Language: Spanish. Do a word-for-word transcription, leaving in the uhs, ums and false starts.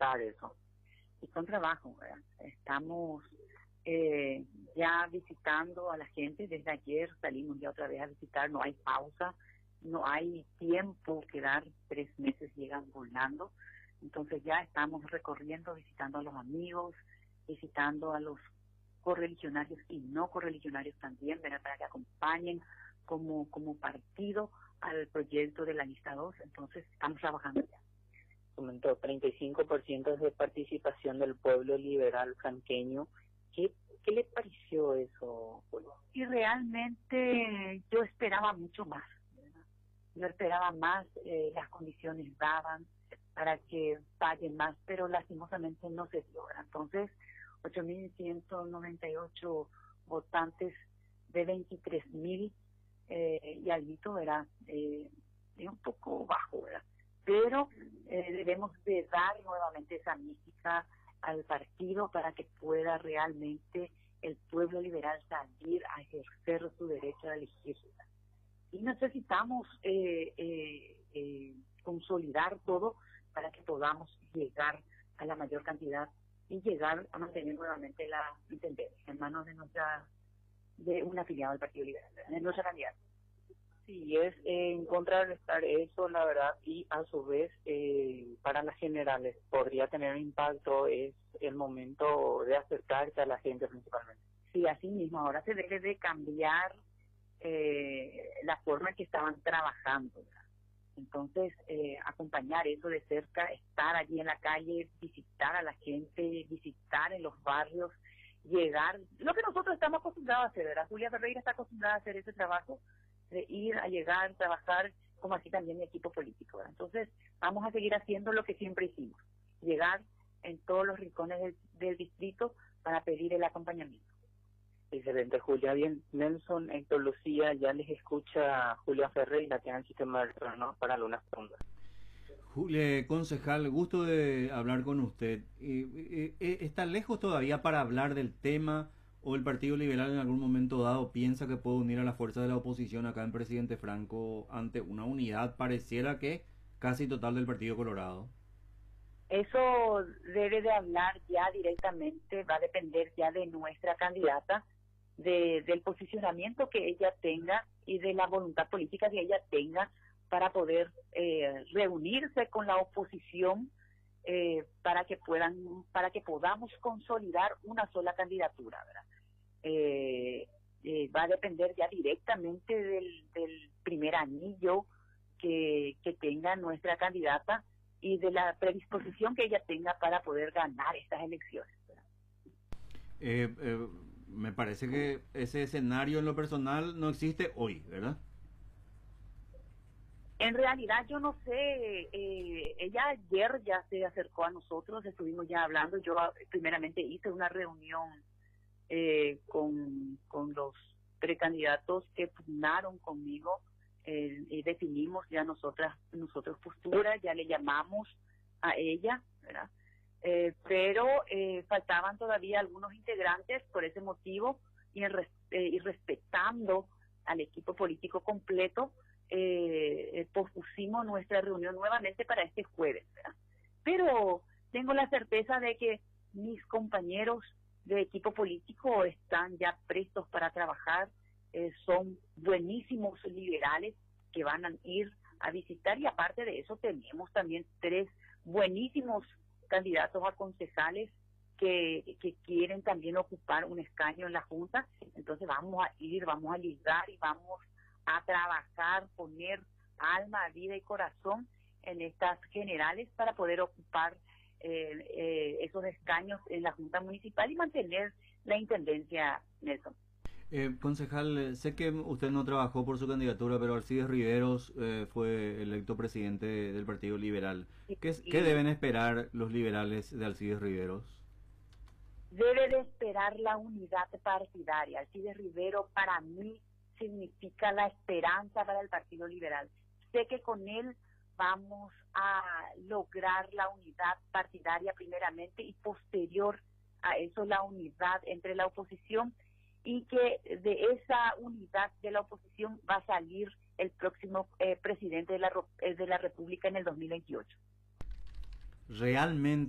lograr eso? Y con trabajo, ¿verdad? Estamos eh, ya visitando a la gente. Desde ayer salimos ya otra vez a visitar, no hay pausa, no hay tiempo que dar, tres meses llegan volando. Entonces ya estamos recorriendo, visitando a los amigos, visitando a los correligionarios y no correligionarios también, ¿verdad? Para que acompañen como, como partido al proyecto de la lista dos. Entonces estamos trabajando ya. Comentó treinta y cinco por ciento de participación del pueblo liberal franqueño. ¿Qué, qué le pareció eso, Julio? Y realmente yo esperaba mucho más, ¿verdad? Yo esperaba más, eh, las condiciones daban para que paguen más, pero lastimosamente no se dio, ¿verdad? Entonces, ocho mil ciento noventa y ocho votantes de veintitrés mil eh, y algo, ¿verdad? Eh, es un poco bajo, ¿verdad? Pero eh, debemos de dar nuevamente esa mística al partido para que pueda realmente el pueblo liberal salir a ejercer su derecho a elegir. Y necesitamos eh, eh, eh, consolidar todo para que podamos llegar a la mayor cantidad y llegar a mantener nuevamente la intendencia en manos de nuestra de un afiliado del Partido Liberal, de nuestra candidata. Sí, es eh, en contrarrestar eso, la verdad, y a su vez, eh, para las generales, podría tener impacto, es el momento de acercarse a la gente principalmente. Sí, así mismo, ahora se debe de cambiar eh, la forma en que estaban trabajando, ¿verdad? Entonces, eh, acompañar eso de cerca, estar allí en la calle, visitar a la gente, visitar en los barrios, llegar, lo que nosotros estamos acostumbrados a hacer, ¿verdad? Julia Ferreira está acostumbrada a hacer ese trabajo, de ir a llegar, trabajar, como así también mi equipo político, ¿verdad? Entonces, vamos a seguir haciendo lo que siempre hicimos, llegar en todos los rincones del, del distrito para pedir el acompañamiento. Excelente, Julia. Bien, Nelson, Héctor, Lucía, ya les escucha Julia Ferreira, que en el sistema de ¿no? para algunas preguntas. Julia, concejal, gusto de hablar con usted. Eh, eh, ¿Está lejos todavía para hablar del tema o el Partido Liberal en algún momento dado piensa que puede unir a las fuerzas de la oposición acá en Presidente Franco ante una unidad pareciera que casi total del Partido Colorado? Eso debe de hablar ya directamente, va a depender ya de nuestra candidata, de, del posicionamiento que ella tenga y de la voluntad política que ella tenga para poder eh, reunirse con la oposición eh, para que puedan, para que podamos consolidar una sola candidatura, ¿verdad? Eh, eh, va a depender ya directamente del, del primer anillo que, que tenga nuestra candidata y de la predisposición que ella tenga para poder ganar estas elecciones, ¿verdad? Eh, eh, me parece que ese escenario en lo personal no existe hoy, ¿verdad? En realidad yo no sé, eh, ella ayer ya se acercó a nosotros, estuvimos ya hablando, yo primeramente hice una reunión eh, con, con los precandidatos que pugnaron conmigo eh, y definimos ya nosotras nosotros postura, ya le llamamos a ella, ¿verdad? Eh, pero eh, faltaban todavía algunos integrantes por ese motivo y, en res, eh, y respetando al equipo político completo, eh, pospusimos nuestra reunión nuevamente para este jueves, ¿verdad? Pero tengo la certeza de que mis compañeros de equipo político están ya prestos para trabajar, eh, son buenísimos liberales que van a ir a visitar y aparte de eso tenemos también tres buenísimos candidatos a concejales que, que quieren también ocupar un escaño en la Junta. Entonces vamos a ir, vamos a ligar y vamos a trabajar, poner alma, vida y corazón en estas generales para poder ocupar eh, eh, esos escaños en la Junta Municipal y mantener la intendencia, Nelson. Eh, concejal, sé que usted no trabajó por su candidatura, pero Alcides Riveros eh, fue electo presidente del Partido Liberal. ¿Qué, ¿Qué deben esperar los liberales de Alcides Riveros? Debe de esperar la unidad partidaria. Alcides Rivero para mí significa la esperanza para el Partido Liberal. Sé que con él vamos a lograr la unidad partidaria primeramente y posterior a eso la unidad entre la oposición y que de esa unidad de la oposición va a salir el próximo eh, presidente de la, eh, de la República en el dos mil veintiocho. Realmente